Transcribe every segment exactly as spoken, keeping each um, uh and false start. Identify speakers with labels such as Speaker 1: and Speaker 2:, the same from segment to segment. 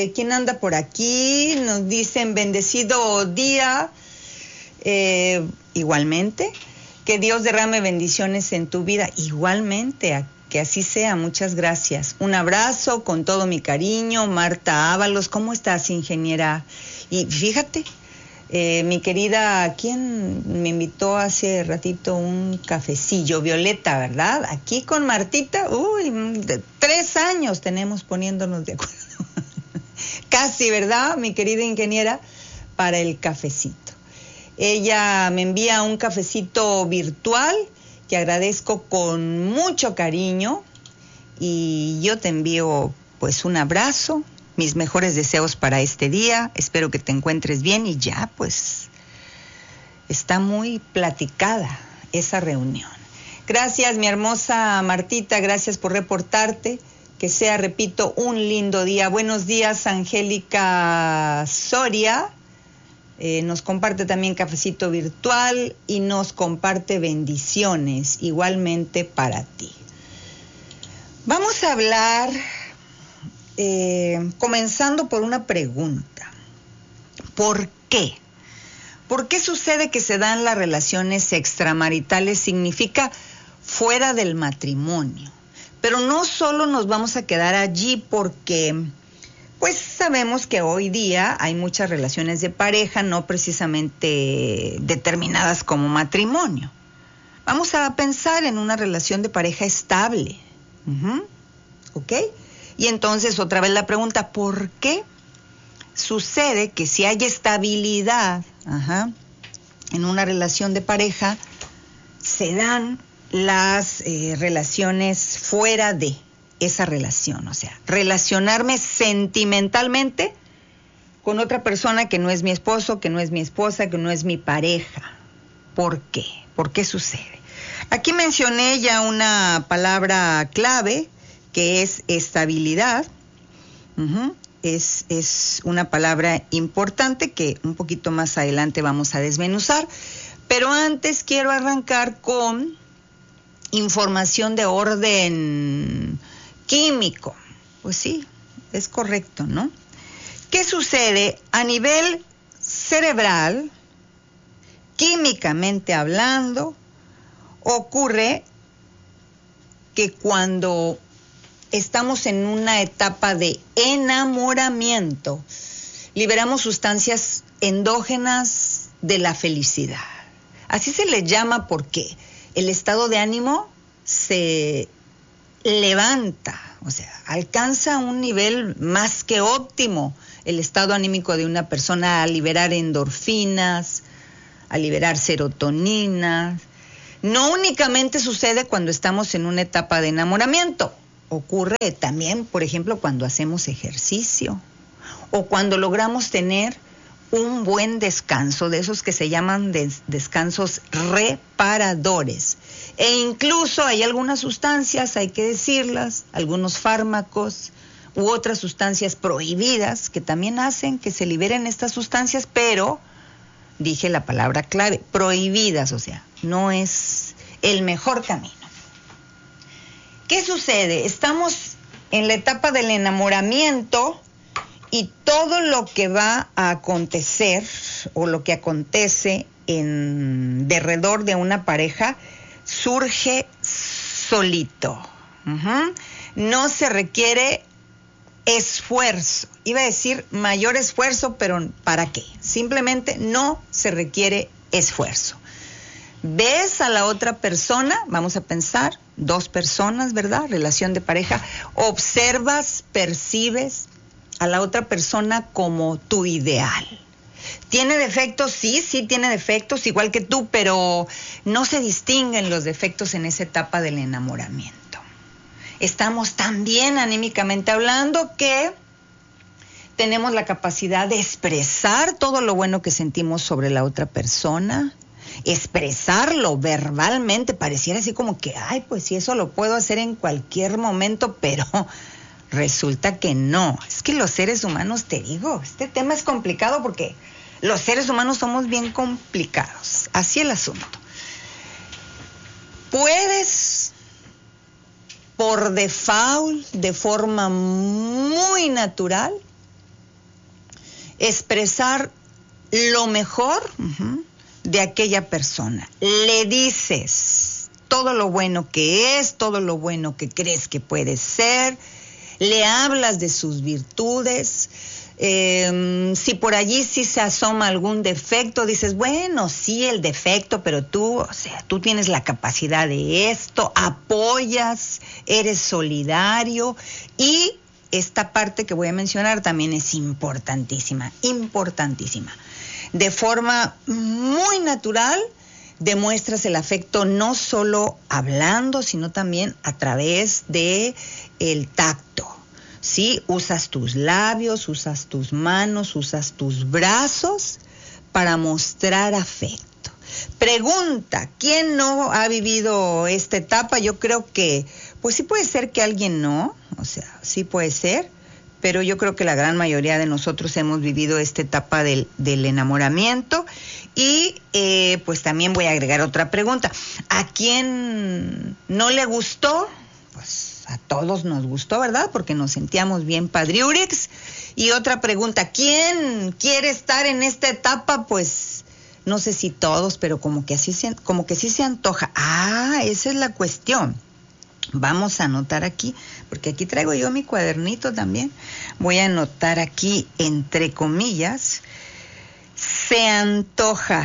Speaker 1: Eh, ¿Quién anda por aquí? Nos dicen bendecido día. Eh, igualmente, que Dios derrame bendiciones en tu vida. Igualmente, que así sea. Muchas gracias. Un abrazo con todo mi cariño. Marta Ábalos, ¿cómo estás, ingeniera? Y fíjate, eh, mi querida, ¿quién me invitó hace ratito un cafecillo? Violeta, ¿verdad? Aquí con Martita, uy, de tres años tenemos poniéndonos de acuerdo. Casi, ¿verdad, mi querida ingeniera? Para el cafecito. Ella me envía un cafecito virtual que agradezco con mucho cariño, y yo te envío pues un abrazo, mis mejores deseos para este día. Espero que te encuentres bien, y ya pues está muy platicada esa reunión. Gracias, mi hermosa Martita, gracias por reportarte. Que sea, repito, un lindo día. Buenos días, Angélica Soria. Eh, nos comparte también cafecito virtual y nos comparte bendiciones igualmente para ti. Vamos a hablar, eh, comenzando por una pregunta. ¿Por qué? ¿Por qué sucede que se dan las relaciones extramaritales? Significa fuera del matrimonio. Pero no solo nos vamos a quedar allí, porque pues sabemos que hoy día hay muchas relaciones de pareja no precisamente determinadas como matrimonio. Vamos a pensar en una relación de pareja estable. Uh-huh. ¿Ok? Y entonces otra vez la pregunta, ¿por qué sucede que si hay estabilidad, ajá, en una relación de pareja, se dan las eh, relaciones fuera de esa relación? O sea, relacionarme sentimentalmente con otra persona que no es mi esposo, que no es mi esposa, que no es mi pareja. ¿Por qué? ¿Por qué sucede? Aquí mencioné ya una palabra clave, que es estabilidad. Uh-huh. Es, es una palabra importante que un poquito más adelante vamos a desmenuzar. Pero antes quiero arrancar con información de orden químico. Pues sí, es correcto, ¿no? ¿Qué sucede a nivel cerebral, químicamente hablando? Ocurre que cuando estamos en una etapa de enamoramiento, liberamos sustancias endógenas de la felicidad. Así se le llama porque el estado de ánimo se levanta, o sea, alcanza un nivel más que óptimo el estado anímico de una persona, a liberar endorfinas, a liberar serotonina. No únicamente sucede cuando estamos en una etapa de enamoramiento, ocurre también, por ejemplo, cuando hacemos ejercicio o cuando logramos tener un buen descanso, de esos que se llaman des- descansos reparadores. E incluso hay algunas sustancias, hay que decirlas, algunos fármacos u otras sustancias prohibidas que también hacen que se liberen estas sustancias, pero dije la palabra clave, prohibidas, o sea, no es el mejor camino. ¿Qué sucede? Estamos en la etapa del enamoramiento, y todo lo que va a acontecer o lo que acontece en derredor de una pareja surge solito. Uh-huh. No se requiere esfuerzo. Iba a decir mayor esfuerzo, pero ¿para qué? Simplemente no se requiere esfuerzo. Ves a la otra persona, vamos a pensar, dos personas, ¿verdad? Relación de pareja. Observas, percibes a la otra persona como tu ideal. ¿Tiene defectos? Sí, sí tiene defectos, igual que tú, pero no se distinguen los defectos en esa etapa del enamoramiento. Estamos tan bien anímicamente hablando que tenemos la capacidad de expresar todo lo bueno que sentimos sobre la otra persona, expresarlo verbalmente. Pareciera así como que, ay, pues sí, eso lo puedo hacer en cualquier momento, pero resulta que no. Es que los seres humanos, te digo, este tema es complicado porque los seres humanos somos bien complicados. Así el asunto. Puedes, por default, de forma muy natural, expresar lo mejor uh-huh, de aquella persona. Le dices todo lo bueno que es, todo lo bueno que crees que puede ser, le hablas de sus virtudes. Eh, si por allí sí se asoma algún defecto, dices, bueno, sí el defecto, pero tú, o sea, tú tienes la capacidad de esto, apoyas, eres solidario. Y esta parte que voy a mencionar también es importantísima, importantísima. De forma muy natural demuestras el afecto no solo hablando, sino también a través de el tacto. ¿Sí? Usas tus labios, usas tus manos, usas tus brazos para mostrar afecto. Pregunta, ¿quién no ha vivido esta etapa? Yo creo que, pues sí puede ser que alguien no, o sea, sí puede ser, pero yo creo que la gran mayoría de nosotros hemos vivido esta etapa del, del enamoramiento. Y eh, pues también voy a agregar otra pregunta. ¿A quién no le gustó? Pues a todos nos gustó, ¿verdad? Porque nos sentíamos bien padriurix. Y otra pregunta, ¿quién quiere estar en esta etapa? Pues no sé si todos, pero como que así se, como que sí se antoja. Ah, esa es la cuestión. Vamos a anotar aquí, porque aquí traigo yo mi cuadernito también. Voy a anotar aquí, entre comillas, se antoja.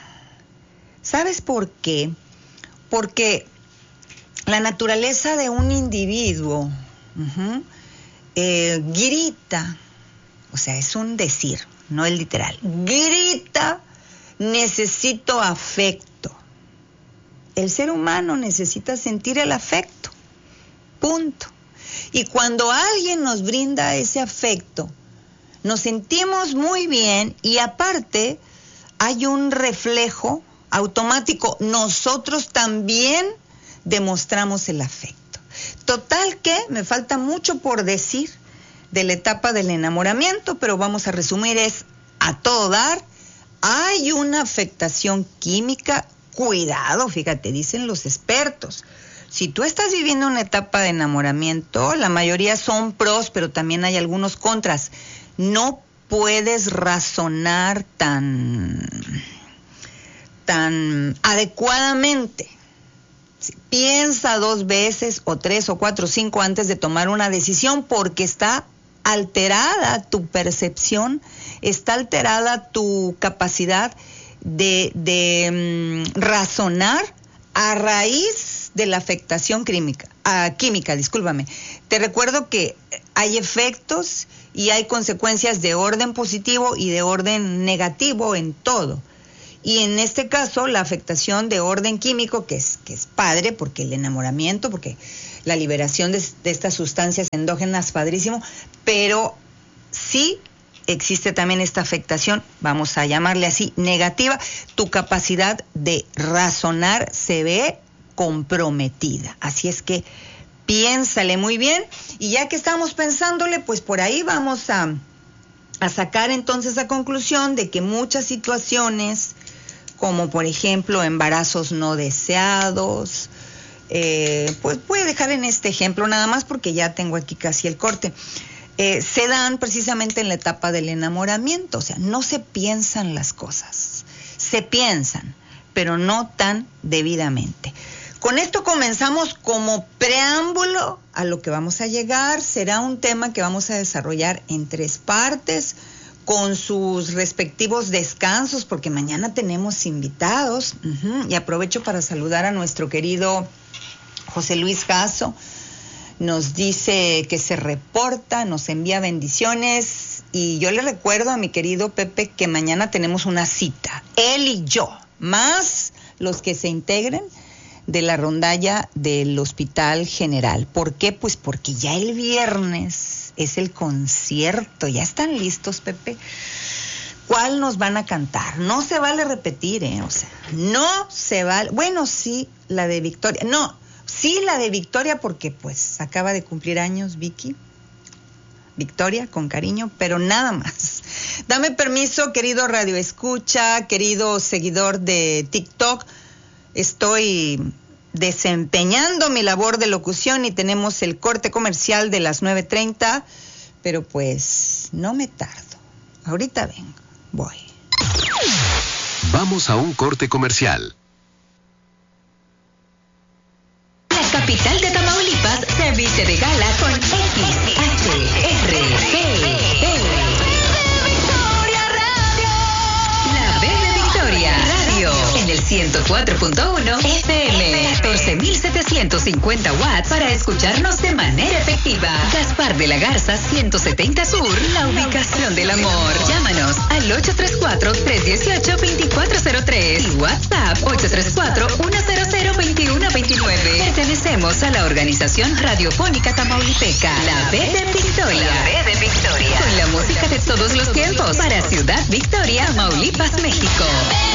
Speaker 1: ¿Sabes por qué? Porque la naturaleza de un individuo uh-huh, eh, grita, o sea, es un decir, no es literal, grita, necesito afecto. El ser humano necesita sentir el afecto, punto. Y cuando alguien nos brinda ese afecto, nos sentimos muy bien y aparte hay un reflejo automático. Nosotros también demostramos el afecto. Total que me falta mucho por decir de la etapa del enamoramiento, pero vamos a resumir, es a todo dar. Hay una afectación química, cuidado, fíjate, dicen los expertos. Si tú estás viviendo una etapa de enamoramiento, la mayoría son pros, pero también hay algunos contras. No puedes razonar tan, tan adecuadamente. Piensa dos veces o tres o cuatro o cinco antes de tomar una decisión porque está alterada tu percepción, está alterada tu capacidad de, de um, razonar a raíz de la afectación química, uh, química, discúlpame. Te recuerdo que hay efectos y hay consecuencias de orden positivo y de orden negativo en todo. Y en este caso, la afectación de orden químico, que es, que es padre, porque el enamoramiento, porque la liberación de, de estas sustancias endógenas, padrísimo, pero sí existe también esta afectación, vamos a llamarle así, negativa. Tu capacidad de razonar se ve comprometida. Así es que piénsale muy bien. Y ya que estamos pensándole, pues por ahí vamos a, a sacar entonces la conclusión de que muchas situaciones, como por ejemplo embarazos no deseados, eh, pues voy a dejar en este ejemplo nada más porque ya tengo aquí casi el corte, eh, se dan precisamente en la etapa del enamoramiento. O sea, no se piensan las cosas, se piensan, pero no tan debidamente. Con esto comenzamos como preámbulo a lo que vamos a llegar. Será un tema que vamos a desarrollar en tres partes, con sus respectivos descansos, porque mañana tenemos invitados. Uh-huh. Y aprovecho para saludar a nuestro querido José Luis Jasso. Nos dice que se reporta, nos envía bendiciones. Y yo le recuerdo a mi querido Pepe que mañana tenemos una cita, él y yo, más los que se integren de la rondalla del Hospital General. ¿Por qué? Pues porque ya el viernes es el concierto. ¿Ya están listos, Pepe? ¿Cuál nos van a cantar? No se vale repetir, ¿eh? O sea, no se vale. Bueno, sí, la de Victoria. No, sí, la de Victoria, porque pues acaba de cumplir años Vicky. Victoria, con cariño, pero nada más. Dame permiso, querido Radio Escucha, querido seguidor de TikTok. Estoy desempeñando mi labor de locución y tenemos el corte comercial de las nueve treinta, pero pues no me tardo. Ahorita vengo, voy.
Speaker 2: Vamos a un corte comercial.
Speaker 3: La capital de Tamaulipas se viste de gala con X H R P E. La B de Victoria Radio en el ciento cuatro punto uno F M, catorce mil setecientos cincuenta watts para escucharnos de manera efectiva. Gaspar de la Garza ciento setenta Sur, la ubicación del amor. Llámanos al ocho tres cuatro, tres uno ocho, dos cuatro cero tres y WhatsApp ocho tres cuatro, uno cero cero, dos uno dos nueve. Pertenecemos a la organización radiofónica tamaulipeca, la B de Victoria. La B de Victoria. Con la música de todos los tiempos para Ciudad Victoria, Tamaulipas, México.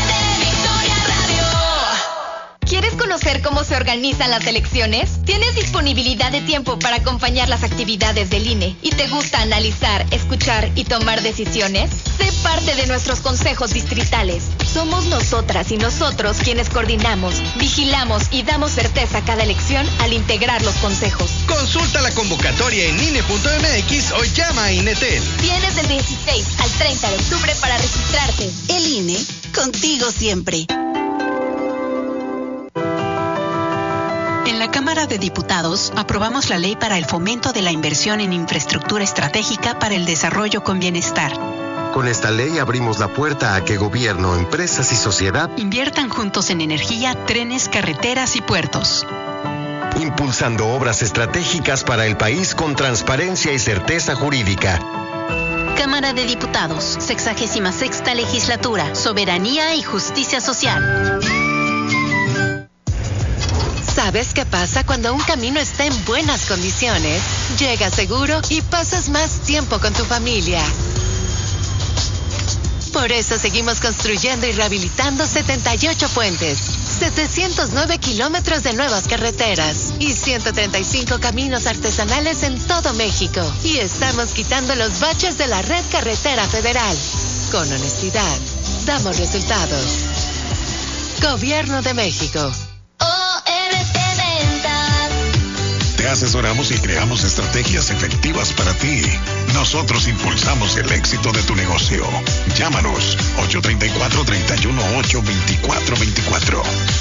Speaker 4: ¿Quieres conocer cómo se organizan las elecciones? ¿Tienes disponibilidad de tiempo para acompañar las actividades del I N E y te gusta analizar, escuchar y tomar decisiones? Sé parte de nuestros consejos distritales. Somos nosotras y nosotros quienes coordinamos, vigilamos y damos certeza a cada elección al integrar los consejos.
Speaker 5: Consulta la convocatoria en I N E punto M X o llama a INETEL.
Speaker 4: Tienes del dieciséis al treinta de octubre para registrarte.
Speaker 6: El I N E, contigo siempre.
Speaker 7: En la Cámara de Diputados aprobamos la ley para el fomento de la inversión en infraestructura estratégica para el desarrollo con bienestar.
Speaker 2: Con esta ley abrimos la puerta a que gobierno, empresas y sociedad
Speaker 7: inviertan juntos en energía, trenes, carreteras y puertos.
Speaker 2: Impulsando obras estratégicas para el país con transparencia y certeza jurídica.
Speaker 6: Cámara de Diputados, sexagésima sexta legislatura, soberanía y justicia social.
Speaker 8: ¿Sabes qué pasa cuando un camino está en buenas condiciones? Llegas seguro y pasas más tiempo con tu familia. Por eso seguimos construyendo y rehabilitando setenta y ocho puentes, setecientos nueve kilómetros de nuevas carreteras y ciento treinta y cinco caminos artesanales en todo México. Y estamos quitando los baches de la red carretera federal. Con honestidad, damos resultados. Gobierno de México.
Speaker 9: Te asesoramos y creamos estrategias efectivas para ti. Nosotros impulsamos el éxito de tu negocio. Llámanos ocho tres cuatro, tres uno ocho, dos cuatro dos cuatro.